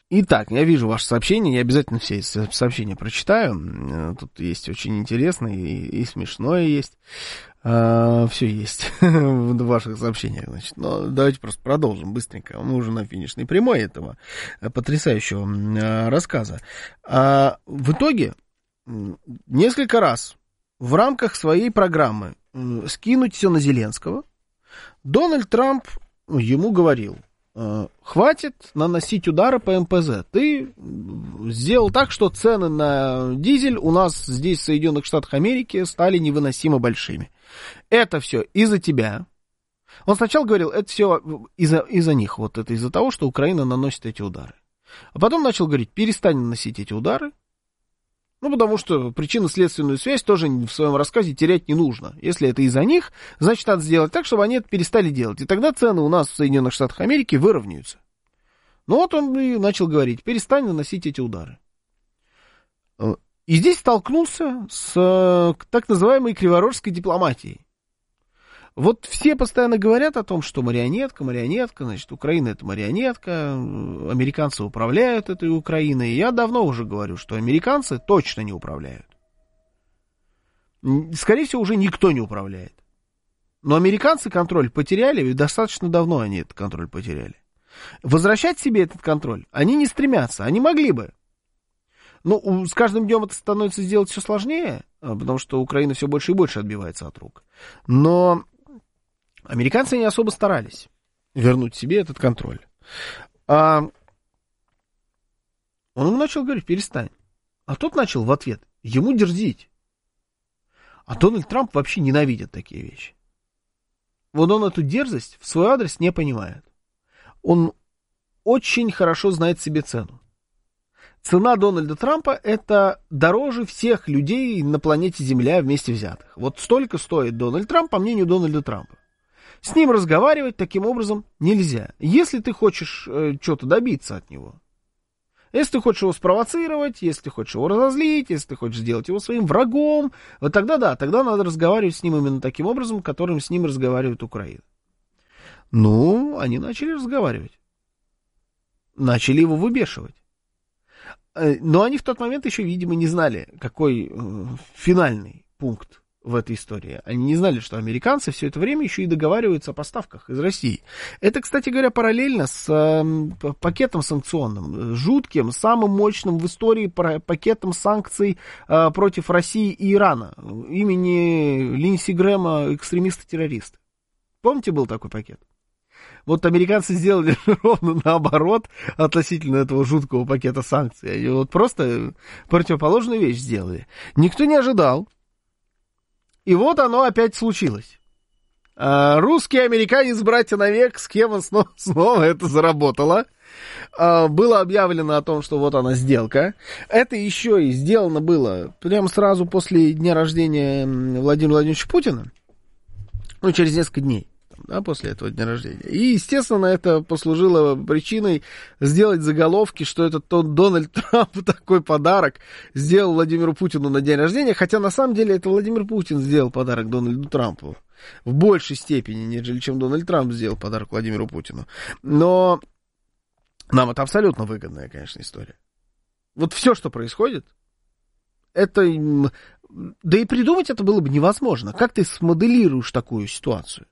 Итак, я вижу ваше сообщение, я обязательно все сообщения прочитаю. Тут есть очень интересное и смешное есть. Все есть в ваших сообщениях, значит. Но давайте просто продолжим быстренько. Мы уже на финишной прямой этого потрясающего рассказа. В итоге несколько раз в рамках своей программы скинуть все на Зеленского Дональд Трамп ему говорил: хватит наносить удары по МПЗ. Ты сделал так, что цены на дизель у нас здесь, в Соединенных Штатах Америки, стали невыносимо большими. Это все из-за тебя. Он сначала говорил, это все из-за них. Вот это из-за того, что Украина наносит эти удары. А потом начал говорить, перестань наносить эти удары. Ну, потому что причинно-следственную связь тоже в своем рассказе терять не нужно. Если это из-за них, значит, надо сделать так, чтобы они это перестали делать. И тогда цены у нас в Соединенных Штатах Америки выровняются. Ну, вот он и начал говорить, перестань наносить эти удары. И здесь столкнулся с так называемой криворожской дипломатией. Вот все постоянно говорят о том, что марионетка, значит, Украина это марионетка, американцы управляют этой Украиной. И я давно уже говорю, что американцы точно не управляют. Скорее всего, уже никто не управляет. Но американцы контроль потеряли, и достаточно давно они этот контроль потеряли. Возвращать себе этот контроль они не стремятся, они могли бы. Но с каждым днем это становится сделать все сложнее, потому что Украина все больше и больше отбивается от рук. Но американцы не особо старались вернуть себе этот контроль. Он ему начал говорить, перестань. А тот начал в ответ ему дерзить. А Дональд Трамп вообще ненавидит такие вещи. Вот он эту дерзость в свой адрес не понимает. Он очень хорошо знает себе цену. Цена Дональда Трампа — это дороже всех людей на планете Земля вместе взятых. Вот столько стоит Дональд Трамп, по мнению Дональда Трампа. С ним разговаривать таким образом нельзя. Если ты хочешь что-то добиться от него, если ты хочешь его спровоцировать, если ты хочешь его разозлить, если ты хочешь сделать его своим врагом, вот тогда да, тогда надо разговаривать с ним именно таким образом, которым с ним разговаривает Украина. Ну, они начали разговаривать. Начали его выбешивать. Но они в тот момент еще, видимо, не знали, какой финальный пункт в этой истории. Они не знали, что американцы все это время еще и договариваются о поставках из России. Это, кстати говоря, параллельно с пакетом санкционным, жутким, самым мощным в истории пакетом санкций против России и Ирана имени Линдси Грэма, экстремиста-террориста. Помните, был такой пакет? Вот американцы сделали ровно наоборот относительно этого жуткого пакета санкций. Они вот просто противоположную вещь сделали. Никто не ожидал. И вот оно опять случилось. Русский американец, братья навек, с кем он снова это заработало. Было объявлено о том, что вот она сделка. Это еще и сделано было прямо сразу после дня рождения Владимира Владимировича Путина. Ну, через несколько дней. Да, после этого дня рождения. И, естественно, это послужило причиной сделать заголовки, что это тот Дональд Трамп такой подарок сделал Владимиру Путину на день рождения, хотя на самом деле это Владимир Путин сделал подарок Дональду Трампу в большей степени, нежели чем Дональд Трамп сделал подарок Владимиру Путину. Но нам это абсолютно выгодная, конечно, история. Вот все, что происходит, это... Да и придумать это было бы невозможно. Как ты смоделируешь такую ситуацию?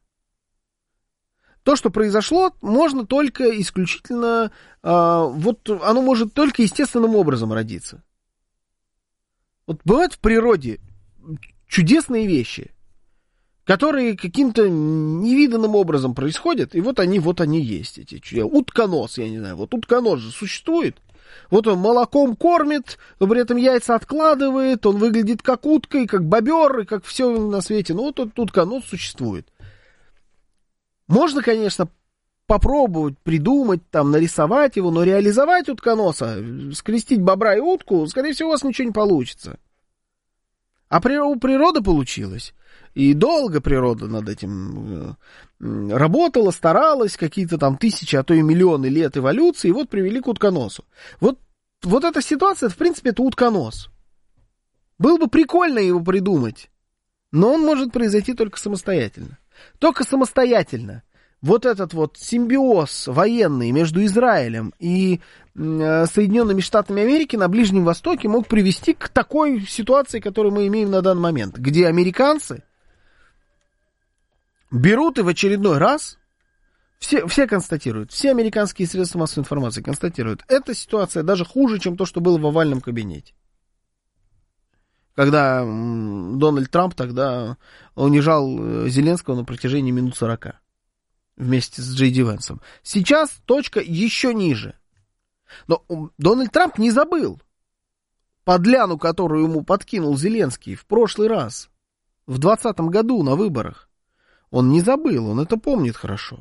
То, что произошло, можно только исключительно, вот оно может только естественным образом родиться. Вот бывают в природе чудесные вещи, которые каким-то невиданным образом происходят, и вот они есть. Эти утконос, я не знаю, вот утконос же существует. Вот он молоком кормит, но при этом яйца откладывает, он выглядит как утка, и как бобер, и как все на свете. Ну, вот этот утконос существует. Можно, конечно, попробовать придумать, там, нарисовать его, но реализовать утконоса, скрестить бобра и утку, скорее всего, у вас ничего не получится. А у природы получилось. И долго природа над этим работала, старалась, какие-то там тысячи, а то и миллионы лет эволюции, и вот привели к утконосу. Вот эта ситуация, в принципе, это утконос. Было бы прикольно его придумать, но он может произойти только самостоятельно. Только самостоятельно вот этот вот симбиоз военный между Израилем и Соединенными Штатами Америки на Ближнем Востоке мог привести к такой ситуации, которую мы имеем на данный момент, где американцы берут и в очередной раз, все констатируют, все американские средства массовой информации констатируют, эта ситуация даже хуже, чем то, что было в овальном кабинете. Когда Дональд Трамп тогда унижал Зеленского на протяжении минут 40 вместе с Джей Ди Венсом. Сейчас точка еще ниже. Но Дональд Трамп не забыл подляну, которую ему подкинул Зеленский в прошлый раз, в 2020 году на выборах. Он не забыл, он это помнит хорошо.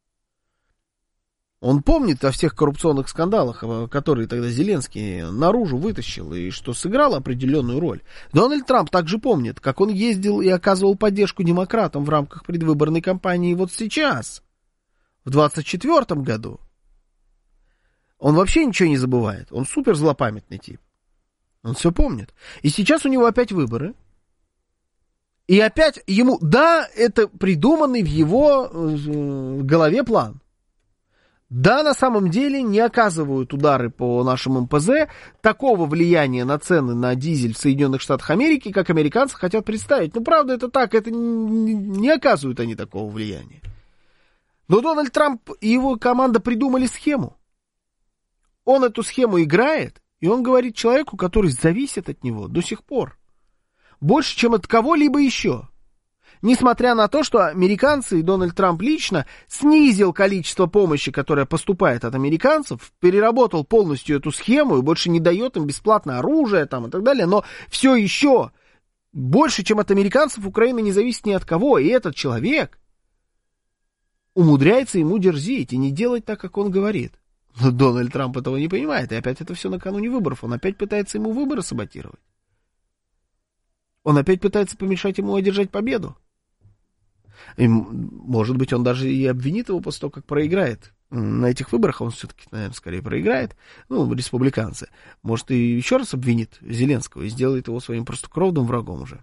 Он помнит о всех коррупционных скандалах, которые тогда Зеленский наружу вытащил, и что сыграл определенную роль. Дональд Трамп также помнит, как он ездил и оказывал поддержку демократам в рамках предвыборной кампании вот сейчас, в 2024 году. Он вообще ничего не забывает. Он супер злопамятный тип. Он все помнит. И сейчас у него опять выборы. И опять ему, да, это придуманный в его голове план. Да, на самом деле не оказывают удары по нашему МПЗ такого влияния на цены на дизель в Соединенных Штатах Америки, как американцы хотят представить. Ну, правда, это так, это не оказывают они такого влияния. Но Дональд Трамп и его команда придумали схему. Он эту схему играет, и он говорит человеку, который зависит от него до сих пор. Больше, чем от кого-либо еще. Несмотря на то, что американцы и Дональд Трамп лично снизил количество помощи, которая поступает от американцев, переработал полностью эту схему и больше не дает им бесплатное оружие там, и так далее, но все еще больше, чем от американцев, Украина не зависит ни от кого, и этот человек умудряется ему дерзить и не делать так, как он говорит. Но Дональд Трамп этого не понимает, и опять это все накануне выборов, он опять пытается ему выборы саботировать. Он опять пытается помешать ему одержать победу. И, может быть, он даже и обвинит его после того, как проиграет. На этих выборах он все-таки, наверное, скорее проиграет. Ну, республиканцы. Может, и еще раз обвинит Зеленского и сделает его своим просто кровным врагом уже.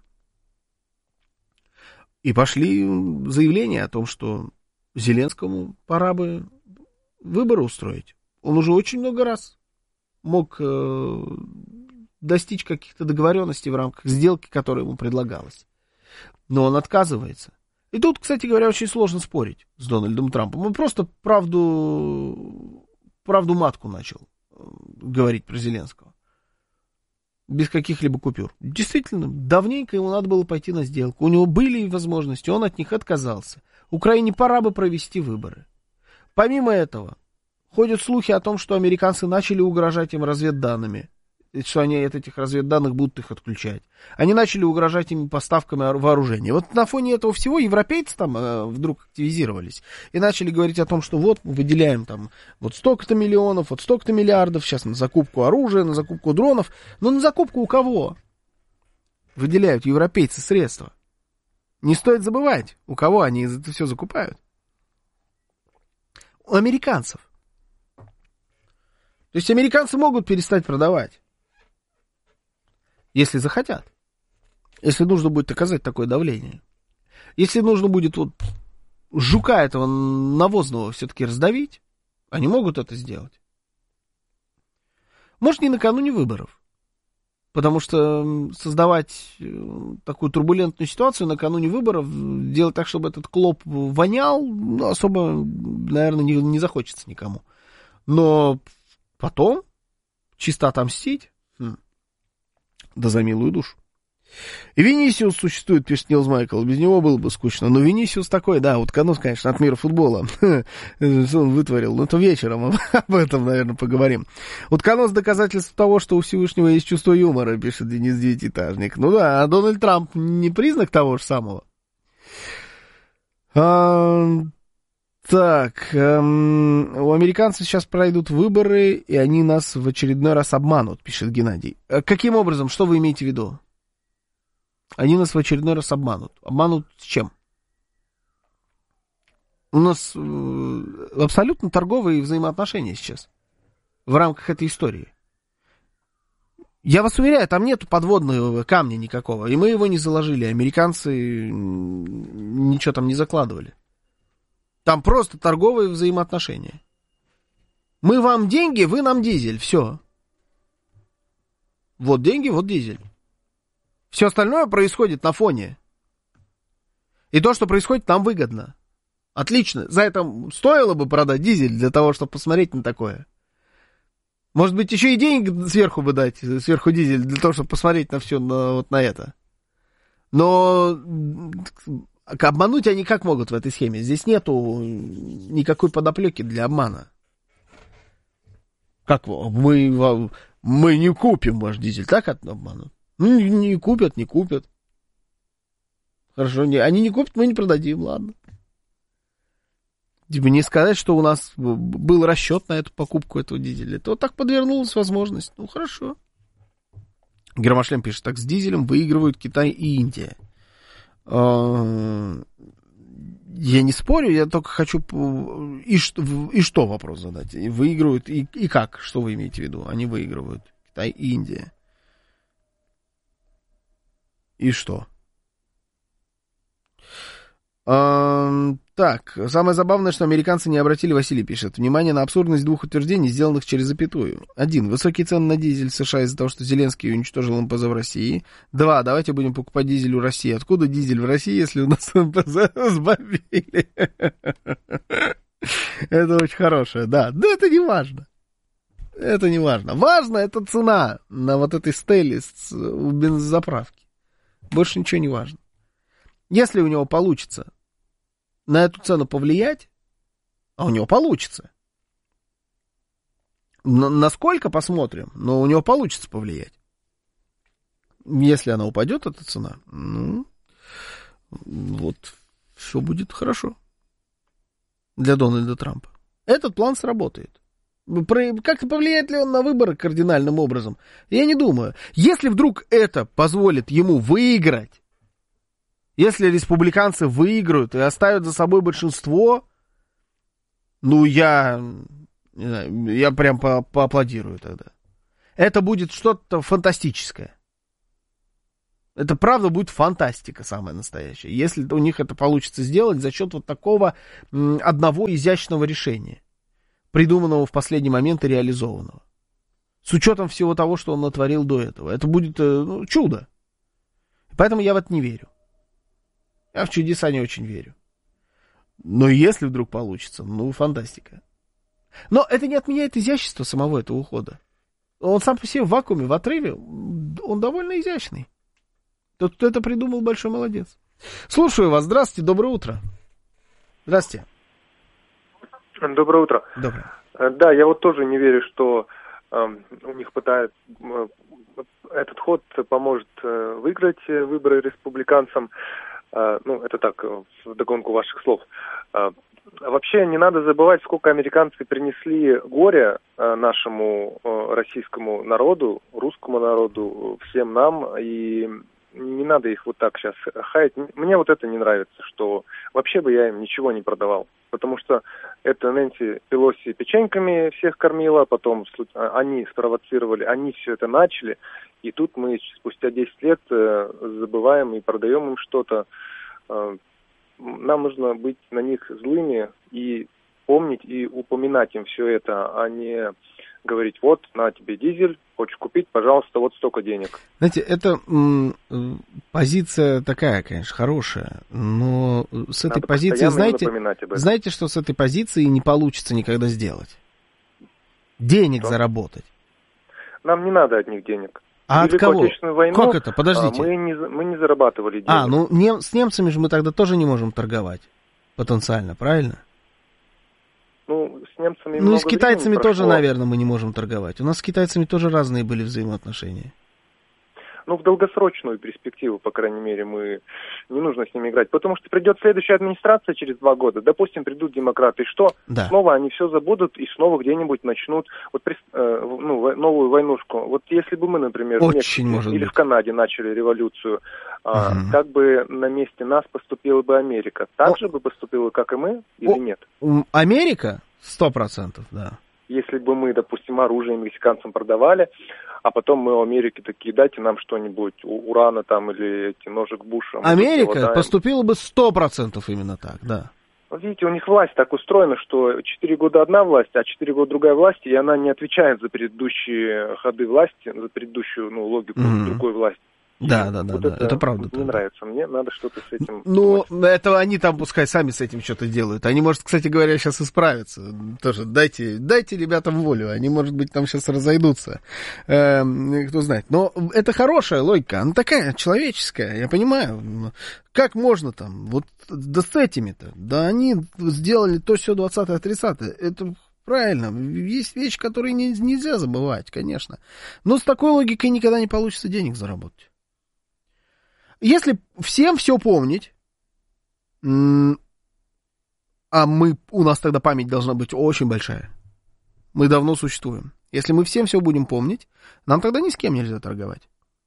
И пошли заявления о том, что Зеленскому пора бы выборы устроить. Он уже очень много раз мог достичь каких-то договоренностей в рамках сделки, которая ему предлагалась. Но он отказывается. И тут, кстати говоря, очень сложно спорить с Дональдом Трампом. Он просто правду матку начал говорить про Зеленского. Без каких-либо купюр. Действительно, давненько ему надо было пойти на сделку. У него были возможности, он от них отказался. Украине пора бы провести выборы. Помимо этого, ходят слухи о том, что американцы начали угрожать им разведданными. Что они от этих разведданных будут их отключать. Они начали угрожать им поставками вооружения. Вот на фоне этого всего европейцы там вдруг активизировались и начали говорить о том, что вот мы выделяем там вот столько-то миллионов, вот столько-то миллиардов сейчас на закупку оружия, на закупку дронов. Но на закупку у кого выделяют европейцы средства? Не стоит забывать, у кого они это все закупают. У американцев. То есть американцы могут перестать продавать. Если захотят. Если нужно будет оказать такое давление. Если нужно будет вот жука этого навозного все-таки раздавить, они могут это сделать. Может, не накануне выборов. Потому что создавать такую турбулентную ситуацию накануне выборов, делать так, чтобы этот клоп вонял, ну, особо, наверное, не захочется никому. Но потом чисто отомстить... Да за милую душу. И Винисиус существует, пишет Нилс Майкл. Без него было бы скучно. Но Винисиус такой, да, утконос, конечно, от мира футбола. Что он вытворил? Ну, то вечером об этом, наверное, поговорим. Утконос — доказательство того, что у Всевышнего есть чувство юмора, пишет Денис Девятиэтажник. Ну да, а Дональд Трамп не признак того же самого. Так, у американцев сейчас пройдут выборы, и они нас в очередной раз обманут, пишет Геннадий. Каким образом? Что вы имеете в виду? Они нас в очередной раз обманут. Обманут с чем? У нас абсолютно торговые взаимоотношения сейчас в рамках этой истории. Я вас уверяю, там нету подводного камня никакого, и мы его не заложили. Американцы ничего там не закладывали. Там просто торговые взаимоотношения. Мы вам деньги, вы нам дизель. Все. Вот деньги, вот дизель. Все остальное происходит на фоне. И то, что происходит, нам выгодно. Отлично. За это стоило бы продать дизель для того, чтобы посмотреть на такое. Может быть, еще и денег сверху бы дать, сверху дизель, для того, чтобы посмотреть на все, вот на это. Но обмануть они как могут в этой схеме? Здесь нету никакой подоплеки для обмана. Как мы не купим ваш дизель, так обманут? Ну, не купят, не купят. Хорошо, они не купят, мы не продадим, ладно. Типа не сказать, что у нас был расчет на эту покупку этого дизеля. То вот так подвернулась возможность. Ну, хорошо. Гермошлем пишет, так с дизелем выигрывают Китай и Индия. Я не спорю, я только хочу... И что вопрос задать? Выигрывают и как? Что вы имеете в виду? Они выигрывают. Китай и Индия. И что? Так, самое забавное, что американцы не обратили, Василий пишет, внимание на абсурдность двух утверждений, сделанных через запятую. 1. Высокие цены на дизель в США из-за того, что Зеленский уничтожил МПЗ в России. 2. Давайте будем покупать дизель у России. Откуда дизель в России, если у нас МПЗ сбомбили? Это очень хорошее, да. Да это не важно. Это не важно. Важно это цена на вот этой стеле у бензозаправки. Больше ничего не важно. Если у него получится на эту цену повлиять, а у него получится. Насколько посмотрим, но у него получится повлиять. Если она упадет, эта цена, ну, вот, все будет хорошо для Дональда Трампа. Этот план сработает. Как-то повлияет ли он на выборы кардинальным образом? Я не думаю. Если вдруг это позволит ему выиграть, если республиканцы выиграют и оставят за собой большинство, ну, я прям поаплодирую тогда. Это будет что-то фантастическое. Это правда будет фантастика самая настоящая. Если у них это получится сделать за счет вот такого одного изящного решения, придуманного в последний момент и реализованного. С учетом всего того, что он натворил до этого. Это будет чудо. Поэтому я в это не верю. Я в чудеса не очень верю. Но если вдруг получится, ну, фантастика. Но это не отменяет изящество самого этого ухода. Он сам по себе в вакууме, в отрыве, он довольно изящный. Тот, кто это придумал, большой молодец. Слушаю вас. Здравствуйте, доброе утро. Здравствуйте. Доброе утро. Доброе. Да, я вот тоже не верю, что у них пытаются... Этот ход поможет выиграть выборы республиканцам. Ну, это так, вдогонку ваших слов. Вообще не надо забывать, сколько американцы принесли горя нашему российскому народу, русскому народу, всем нам, и не надо их вот так сейчас хаять. Мне вот это не нравится, что вообще бы я им ничего не продавал, потому что это Нэнси Пелоси печеньками всех кормила, потом они спровоцировали, они все это начали, и тут мы спустя 10 лет забываем и продаем им что-то. Нам нужно быть на них злыми и помнить и упоминать им все это, а не говорить, вот, на тебе дизель, хочешь купить, пожалуйста, вот столько денег. Знаете, это позиция такая, конечно, хорошая, но с этой позиции, знаете, что с этой позиции не получится никогда сделать? Денег заработать. Нам не надо от них денег. А от кого? Войну, как это? Подождите. Мы не зарабатывали денег. С немцами же мы тогда тоже не можем торговать потенциально, правильно? Ну, с немцами и с китайцами тоже, наверное, мы не можем торговать. У нас с китайцами тоже разные были взаимоотношения. Ну, в долгосрочную перспективу, по крайней мере, не нужно с ними играть. Потому что придет следующая администрация через 2 года. Допустим, придут демократы. И что? Да. Снова они все забудут и снова где-нибудь начнут новую войнушку. Вот если бы мы, например, в Мексике или в Канаде начали революцию, как бы на месте нас поступила бы Америка? Так же бы поступила, как и мы, или нет? Америка? 100%, да. Если бы мы, допустим, оружие мексиканцам продавали, а потом мы у Америки такие, дайте нам что-нибудь, урана там или эти ножик Буша. Америка поступила бы 100% именно так, да. Видите, у них власть так устроена, что 4 года одна власть, а 4 года другая власть, и она не отвечает за предыдущие ходы власти, за предыдущую логику другой власти. Да, это правда. Не нравится мне, надо что-то с этим... Ну, это они там пускай сами с этим что-то делают. Они, может, кстати говоря, сейчас исправятся. Тоже дайте ребятам волю, они, может быть, там сейчас разойдутся. Кто знает. Но это хорошая логика, она такая человеческая, я понимаю. Как можно там, вот да с этими-то, да они сделали то все 20-е, 30-е, это... Правильно, есть вещи, которые нельзя забывать, конечно. Но с такой логикой никогда не получится денег заработать. Если всем все помнить, у нас тогда память должна быть очень большая. Мы давно существуем. Если мы всем все будем помнить, нам тогда ни с кем нельзя торговать.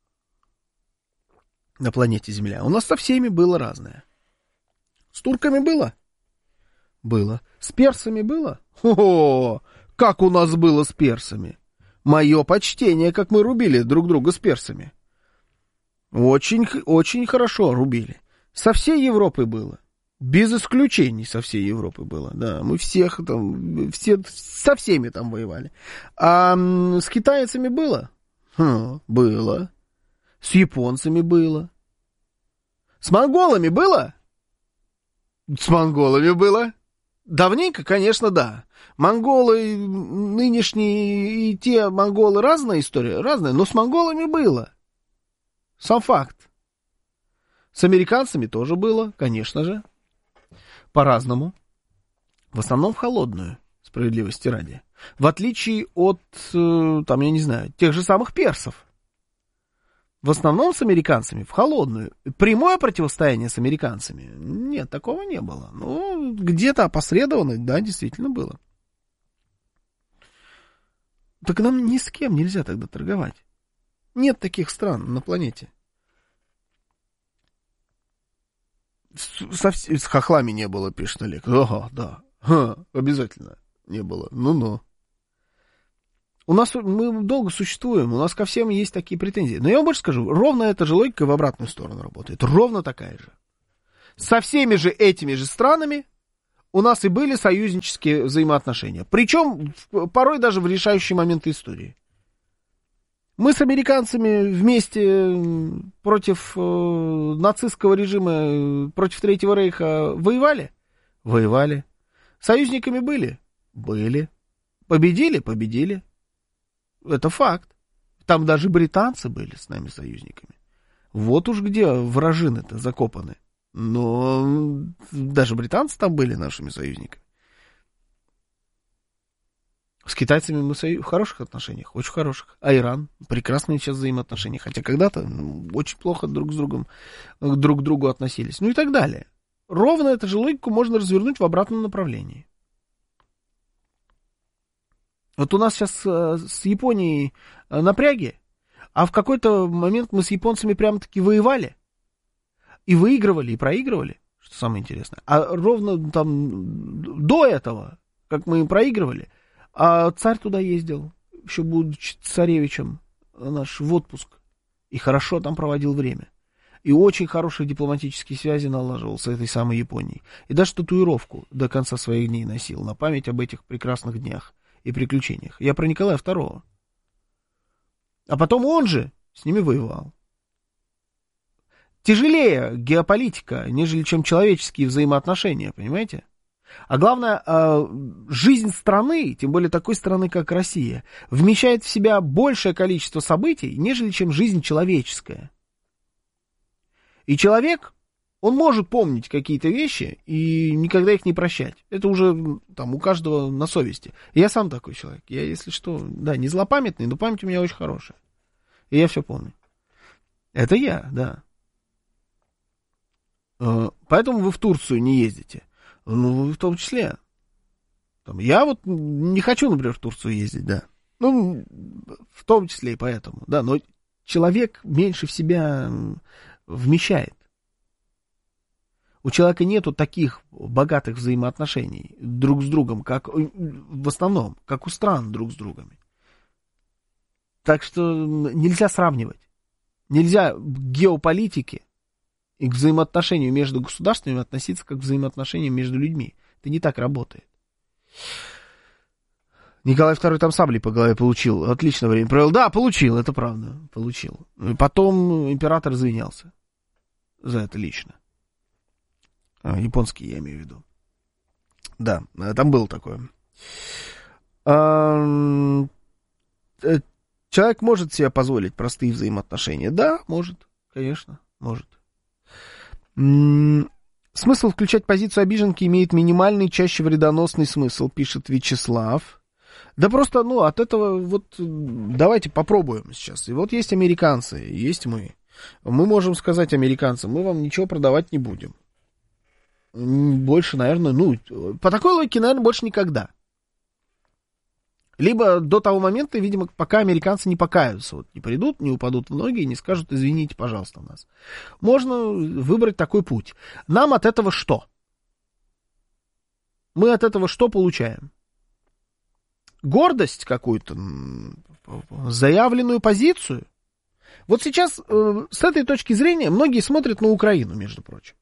На планете Земля. У нас со всеми было разное. С турками было? Было. С персами было? О, как у нас было с персами. Мое почтение, как мы рубили друг друга с персами. Очень, очень хорошо рубили. Со всей Европы было. Без исключений со всей Европы было. Да, мы всех там, со всеми там воевали. А с китайцами было? Было. С японцами было. С монголами было? С монголами было. Давненько, конечно, да. Монголы нынешние и те монголы разная история, разная, но с монголами было. Сам факт. С американцами тоже было, конечно же. По-разному. В основном в холодную, справедливости ради. В отличие от, там, я не знаю, тех же самых персов. В основном с американцами в холодную. Прямое противостояние с американцами? Нет, такого не было. Ну, где-то опосредованно, да, действительно было. Так нам ни с кем нельзя тогда торговать. Нет таких стран на планете. С хохлами не было, пишет Олег. Ага, да. Обязательно не было. Ну-ну. Мы долго существуем, у нас ко всем есть такие претензии. Но я вам больше скажу, ровно эта же логика в обратную сторону работает. Ровно такая же. Со всеми же этими же странами у нас и были союзнические взаимоотношения. Причем порой даже в решающие моменты истории. Мы с американцами вместе против нацистского режима, против Третьего Рейха воевали? Воевали. Союзниками были? Были. Победили? Победили. Это факт. Там даже британцы были с нами союзниками. Вот уж где вражины-то закопаны. Но даже британцы там были нашими союзниками. С китайцами мы в хороших отношениях, очень хороших. А Иран? Прекрасные сейчас взаимоотношения. Хотя когда-то очень плохо друг к другу относились. Ну и так далее. Ровно эту же логику можно развернуть в обратном направлении. Вот у нас сейчас с Японией напряги, а в какой-то момент мы с японцами прямо-таки воевали. И выигрывали, и проигрывали, что самое интересное. А ровно там до этого, как мы проигрывали, а царь туда ездил, еще будучи царевичем, наш в отпуск. И хорошо там проводил время. И очень хорошие дипломатические связи налаживал с этой самой Японией. И даже татуировку до конца своих дней носил на память об этих прекрасных днях и приключениях. Я про Николая II. А потом он же с ними воевал. Тяжелее геополитика, нежели чем человеческие взаимоотношения, понимаете? А главное, жизнь страны, тем более такой страны, как Россия, вмещает в себя большее количество событий, нежели чем жизнь человеческая. И человек, он может помнить какие-то вещи и никогда их не прощать. Это уже там у каждого на совести. Я сам такой человек. Я, если что, да, не злопамятный, но память у меня очень хорошая. И я все помню. Это я, да. Поэтому вы в Турцию не ездите. Ну, в том числе. Там, я вот не хочу, например, в Турцию ездить, да. Ну, в том числе и поэтому, да. Но человек меньше в себя вмещает. У человека нету таких богатых взаимоотношений друг с другом, как в основном, как у стран друг с другом. Так что нельзя сравнивать. Нельзя геополитики И к взаимоотношению между государствами относиться как к взаимоотношениям между людьми. Это не так работает. Николай II там саблей по голове получил. Отлично время провел. Да, получил, это правда. Получил. И потом император извинялся за это лично. Японский, я имею в виду. Да, там было такое. Человек может себе позволить простые взаимоотношения. Да, может, конечно, может. Смысл включать позицию обиженки имеет минимальный, чаще вредоносный смысл, пишет Вячеслав. Да просто, от этого вот давайте попробуем сейчас. И вот есть американцы, есть мы. Мы можем сказать американцам, мы вам ничего продавать не будем. Больше, наверное, по такой логике, наверное, больше никогда. Либо до того момента, видимо, пока американцы не покаются, вот не придут, не упадут в ноги и не скажут, извините, пожалуйста, нас. Можно выбрать такой путь. Нам от этого что? Мы от этого что получаем? Гордость какую-то, заявленную позицию. Вот сейчас с этой точки зрения многие смотрят на Украину, между прочим.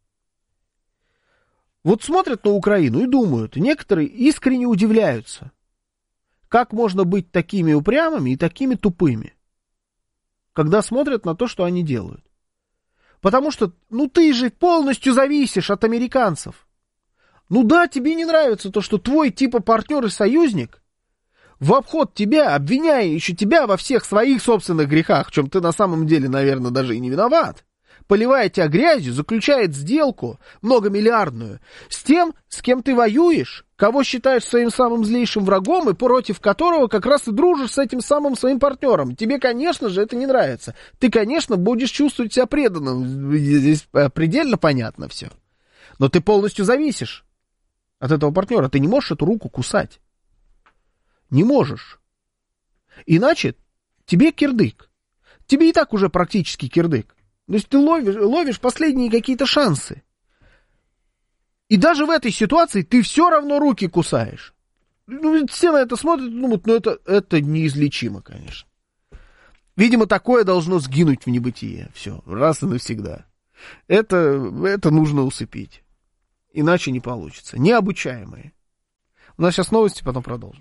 Вот смотрят на Украину и думают, некоторые искренне удивляются, как можно быть такими упрямыми и такими тупыми, когда смотрят на то, что они делают. Потому что, ты же полностью зависишь от американцев. Да, тебе не нравится то, что твой типа партнер и союзник в обход тебя, обвиняя еще тебя во всех своих собственных грехах, в чем ты на самом деле, наверное, даже и не виноват, поливая тебя грязью, заключает сделку многомиллиардную с тем, с кем ты воюешь, кого считаешь своим самым злейшим врагом и против которого как раз и дружишь с этим самым своим партнером. Тебе, конечно же, это не нравится. Ты, конечно, будешь чувствовать себя преданным. Здесь предельно понятно все. Но ты полностью зависишь от этого партнера. Ты не можешь эту руку кусать. Не можешь. Иначе тебе кирдык. Тебе и так уже практически кирдык. То есть ты ловишь последние какие-то шансы. И даже в этой ситуации ты все равно руки кусаешь. Все на это смотрят и думают, это неизлечимо, конечно. Видимо, такое должно сгинуть в небытие. Все, раз и навсегда. Это нужно усыпить. Иначе не получится. Необучаемые. У нас сейчас новости, потом продолжим.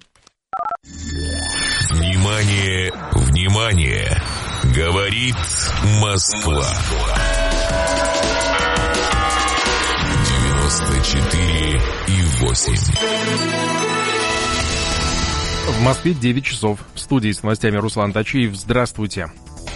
Внимание, внимание! Говорит Москва. 94,8. В Москве 9 часов. В студии с новостями Руслан Тачиев. Здравствуйте.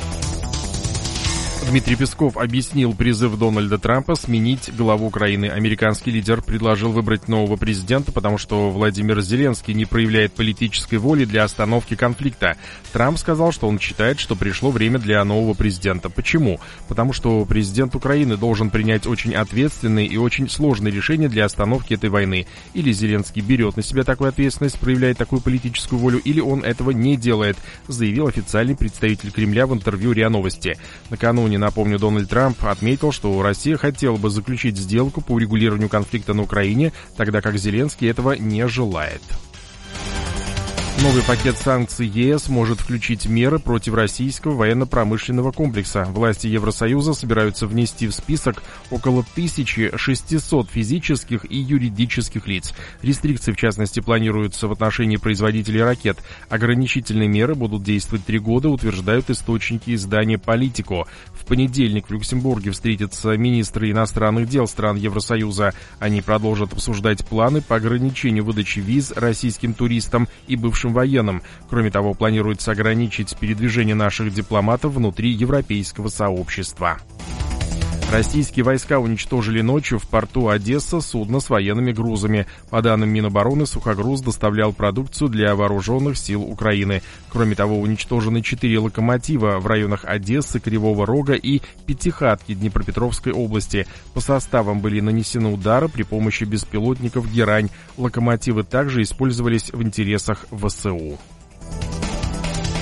Дмитрий Песков объяснил призыв Дональда Трампа сменить главу Украины. Американский лидер предложил выбрать нового президента, потому что Владимир Зеленский не проявляет политической воли для остановки конфликта. Трамп сказал, что он считает, что пришло время для нового президента. Почему? Потому что президент Украины должен принять очень ответственные и очень сложные решения для остановки этой войны. Или Зеленский берет на себя такую ответственность, проявляет такую политическую волю, или он этого не делает, заявил официальный представитель Кремля в интервью РИА Новости. Накануне, напомню, Дональд Трамп отметил, что Россия хотела бы заключить сделку по урегулированию конфликта на Украине, тогда как Зеленский этого не желает. Новый пакет санкций ЕС может включить меры против российского военно-промышленного комплекса. Власти Евросоюза собираются внести в список около 1600 физических и юридических лиц. Рестрикции, в частности, планируются в отношении производителей ракет. Ограничительные меры будут действовать 3 года, утверждают источники издания «Политико». В понедельник в Люксембурге встретятся министры иностранных дел стран Евросоюза. Они продолжат обсуждать планы по ограничению выдачи виз российским туристам и бывшим военным. Кроме того, планируется ограничить передвижение наших дипломатов внутри европейского сообщества. Российские войска уничтожили ночью в порту Одесса судно с военными грузами. По данным Минобороны, сухогруз доставлял продукцию для вооруженных сил Украины. Кроме того, уничтожены 4 локомотива в районах Одессы, Кривого Рога и Пятихатки Днепропетровской области. По составам были нанесены удары при помощи беспилотников «Герань». Локомотивы также использовались в интересах ВСУ.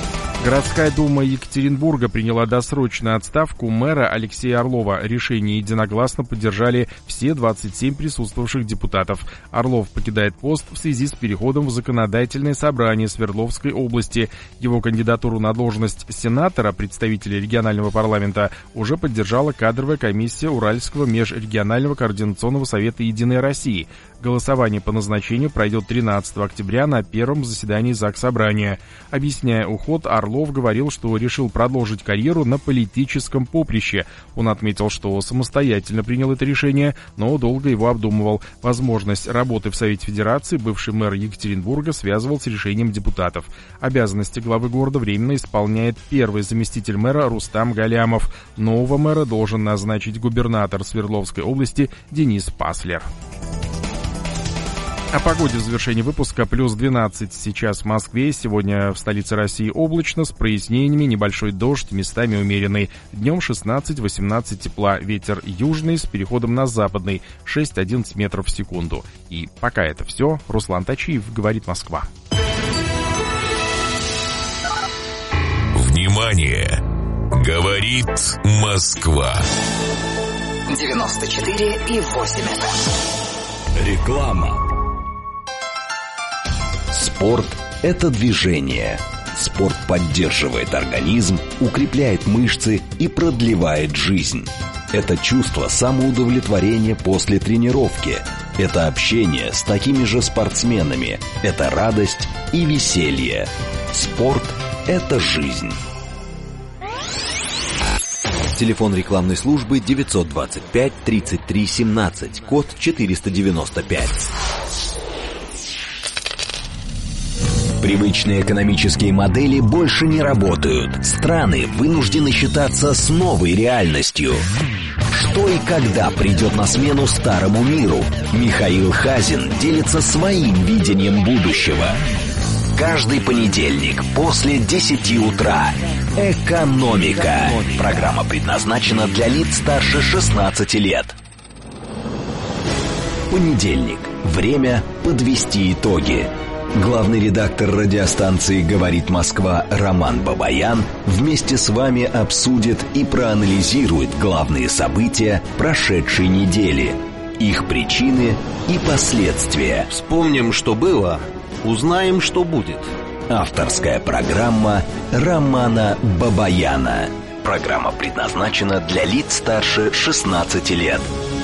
Городская дума Екатеринбурга приняла досрочную отставку мэра Алексея Орлова. Решение единогласно поддержали все 27 присутствовавших депутатов. Орлов покидает пост в связи с переходом в законодательное собрание Свердловской области. Его кандидатуру на должность сенатора, представителя регионального парламента, уже поддержала кадровая комиссия Уральского межрегионального координационного совета «Единой России». Голосование по назначению пройдет 13 октября на первом заседании Заксобрания. Объясняя уход, Орлов говорил, что решил продолжить карьеру на политическом поприще. Он отметил, что самостоятельно принял это решение, но долго его обдумывал. Возможность работы в Совете Федерации бывший мэр Екатеринбурга связывал с решением депутатов. Обязанности главы города временно исполняет первый заместитель мэра Рустам Галямов. Нового мэра должен назначить губернатор Свердловской области Денис Паслер. О погоде в завершении выпуска. Плюс 12 сейчас в Москве. Сегодня в столице России облачно, с прояснениями, небольшой дождь, местами умеренный. Днем 16-18 тепла. Ветер южный с переходом на западный. 6-11 метров в секунду. И пока это все. Руслан Тачиев, говорит Москва. Внимание! Говорит Москва. 94,8 FM. Реклама. Спорт – это движение. Спорт поддерживает организм, укрепляет мышцы и продлевает жизнь. Это чувство самоудовлетворения после тренировки. Это общение с такими же спортсменами. Это радость и веселье. Спорт – это жизнь. Телефон рекламной службы 925 33 17, код 495. Привычные экономические модели больше не работают. Страны вынуждены считаться с новой реальностью. Что и когда придет на смену старому миру? Михаил Хазин делится своим видением будущего. Каждый понедельник после 10 утра. Экономика. Программа предназначена для лиц старше 16 лет. Понедельник. Время подвести итоги. Главный редактор радиостанции «Говорит Москва» Роман Бабаян вместе с вами обсудит и проанализирует главные события прошедшей недели, их причины и последствия. Вспомним, что было, узнаем, что будет. Авторская программа Романа Бабаяна. Программа предназначена для лиц старше 16 лет.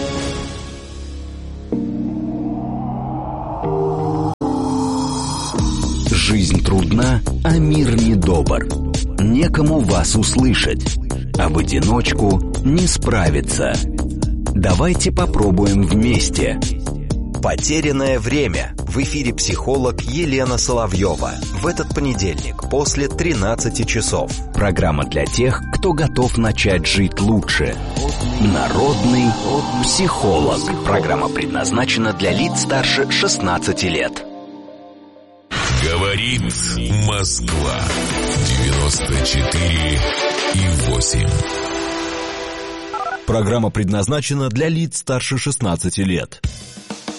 Жизнь трудна, а мир недобр. Некому вас услышать, а в одиночку не справиться. Давайте попробуем вместе. Потерянное время. В эфире психолог Елена Соловьева. В этот понедельник после 13 часов. Программа для тех, кто готов начать жить лучше. Народный психолог. Программа предназначена для лиц старше 16 лет. Говорит Москва. 94,8. Программа предназначена для лиц старше 16 лет.